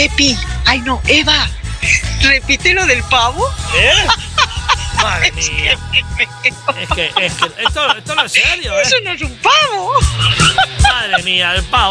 Ay, no, Eva. Repite lo del pavo. Madre mía. Es que esto no es serio, Eso no es un pavo. Madre mía, el pavo.